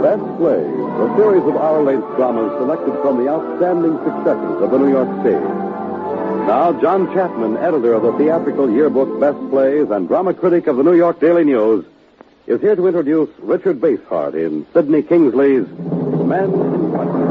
Best Plays, a series of hour-length dramas selected from the outstanding successes of the New York stage. Now, John Chapman, editor of the theatrical yearbook Best Plays and drama critic of the New York Daily News, is here to introduce Richard Basehart in Sidney Kingsley's Men in White.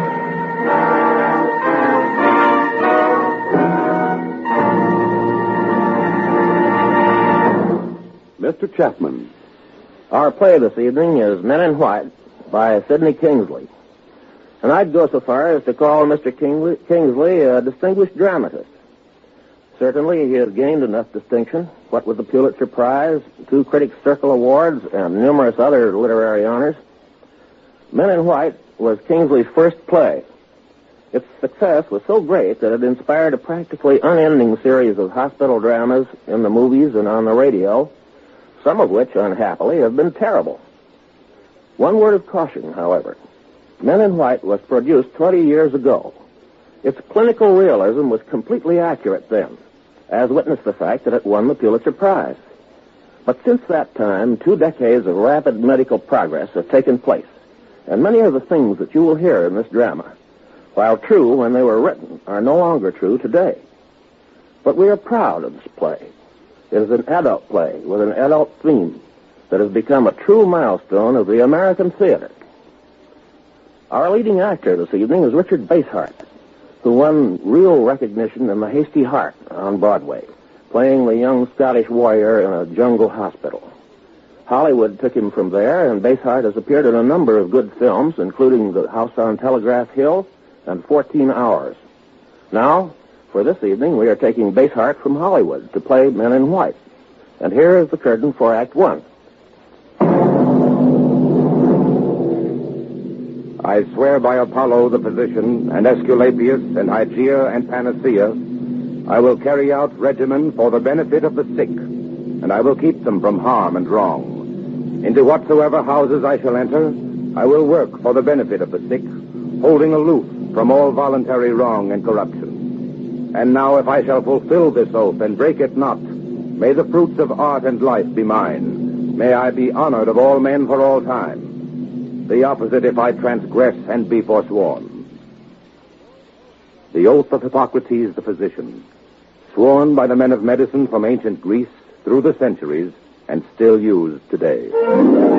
Mr. Chapman. Our play this evening is Men in White by Sidney Kingsley. And I'd go so far as to call Mr. Kingsley a distinguished dramatist. Certainly, he has gained enough distinction, what with the Pulitzer Prize, 2 Critics' Circle Awards, and numerous other literary honors. Men in White was Kingsley's first play. Its success was so great that it inspired a practically unending series of hospital dramas in the movies and on the radio, some of which, unhappily, have been terrible. One word of caution, however. Men in White was produced 20 years ago. Its clinical realism was completely accurate then, as witnessed the fact that it won the Pulitzer Prize. But since that time, 2 decades of rapid medical progress have taken place, and many of the things that you will hear in this drama, while true when they were written, are no longer true today. But we are proud of this play. It is an adult play with an adult theme that has become a true milestone of the American theater. Our leading actor this evening is Richard Basehart, who won real recognition in The Hasty Heart on Broadway, playing the young Scottish warrior in a jungle hospital. Hollywood took him from there, and Basehart has appeared in a number of good films, including The House on Telegraph Hill and 14 Hours. Now, for this evening, we are taking Basehart from Hollywood to play Men in White. And here is the curtain for Act 1. I swear by Apollo the physician, and Aesculapius, and Hygeia, and Panacea, I will carry out regimen for the benefit of the sick, and I will keep them from harm and wrong. Into whatsoever houses I shall enter, I will work for the benefit of the sick, holding aloof from all voluntary wrong and corruption. And now, if I shall fulfill this oath and break it not, may the fruits of art and life be mine. May I be honored of all men for all time. The opposite if I transgress and be forsworn. The oath of Hippocrates the physician, sworn by the men of medicine from ancient Greece through the centuries and still used today.